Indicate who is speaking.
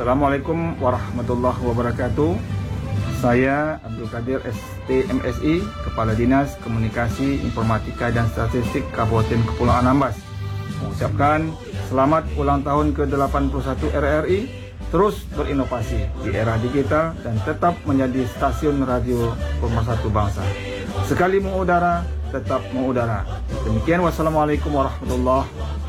Speaker 1: Assalamualaikum warahmatullahi wabarakatuh. Saya Abdul Qadir STMSI, Kepala Dinas Komunikasi, Informatika dan Statistik Kabupaten Kepulauan Anambas, mengucapkan selamat ulang tahun ke-81 RRI. Terus berinovasi di era digital dan tetap menjadi stasiun radio pemersatu bangsa. Sekali mengudara, tetap mengudara. Demikian, wassalamualaikum warahmatullahi wabarakatuh.